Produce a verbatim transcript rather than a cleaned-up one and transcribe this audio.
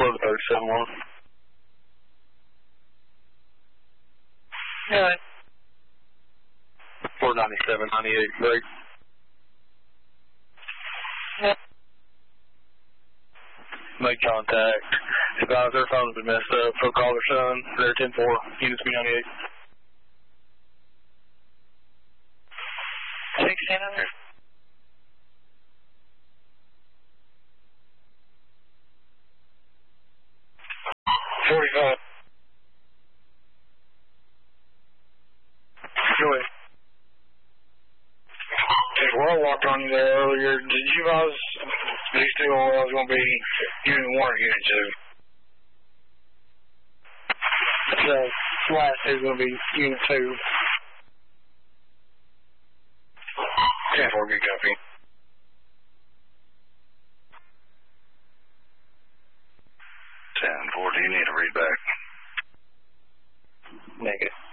eleven thirty-seven one. Yeah. four ninety-seven ninety-eight, break. Yeah. Make contact. Advise their phone's been messed up, so call their son. They're ten four, units B ninety-eight. sixteen hundred. forty-five. Go ahead. Okay, well, I walked on you there earlier. Did you guys, did you still know I was going to be unit one or unit two? The last is going to be unit two. ten four, good copy. ten four, do you need a read back? Negative.